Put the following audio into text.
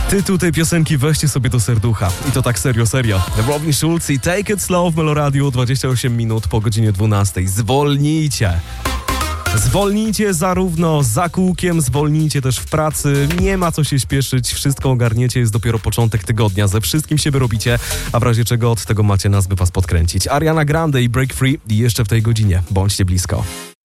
Tytuł tej piosenki weźcie sobie do serducha. I to tak serio, serio. Robin Schulz i Take It Slow w Meloradiu, 28 minut po godzinie 12. Zwolnijcie. Zwolnijcie zarówno za kółkiem, zwolnijcie też w pracy. Nie ma co się śpieszyć, wszystko ogarniecie, jest dopiero początek tygodnia. Ze wszystkim się wyrobicie, a w razie czego od tego macie nas, by was podkręcić. Ariana Grande i Break Free jeszcze w tej godzinie. Bądźcie blisko.